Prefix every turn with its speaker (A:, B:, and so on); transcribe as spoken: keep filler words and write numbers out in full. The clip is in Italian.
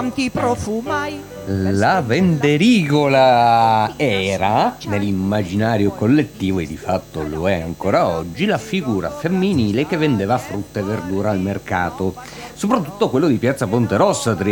A: Ti profumai.
B: La venderigola era, nell'immaginario collettivo, e di fatto lo è ancora oggi, la figura femminile che vendeva frutta e verdura al mercato, soprattutto quello di Piazza Ponte Rossa a